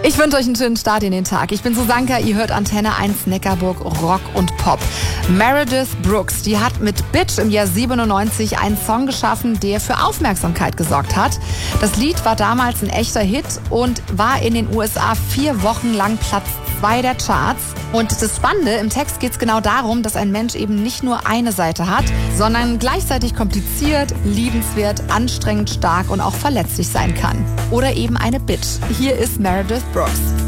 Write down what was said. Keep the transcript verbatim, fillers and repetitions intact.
Ich wünsche euch einen schönen Start in den Tag. Ich bin Susanka, ihr hört Antenne eins Neckarburg Rock und Pop. Meredith Brooks, die hat mit Bitch im Jahr siebenundneunzig einen Song geschaffen, der für Aufmerksamkeit gesorgt hat. Das Lied war damals ein echter Hit und war in den U S A vier Wochen lang Platz zwei der Charts. Und das Spannende, im Text geht es genau darum, dass ein Mensch eben nicht nur eine Seite hat, sondern gleichzeitig kompliziert, liebenswert, anstrengend, stark und auch verletzlich sein kann. Oder eben eine Bitch. Hier ist Meredith Brooks.